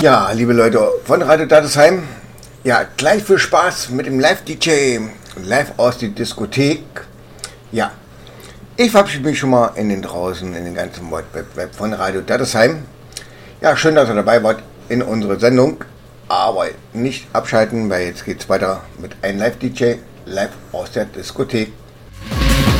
Ja, liebe Leute von Radio Dattesheim, ja, gleich viel Spaß mit dem Live-DJ, live aus der Diskothek. Ja, ich verabschiede mich schon mal in den draußen, in den ganzen Web von Radio Dattesheim. Ja, schön, dass ihr dabei wart in unserer Sendung, aber nicht abschalten, weil jetzt geht's weiter mit einem Live-DJ, live aus der Diskothek.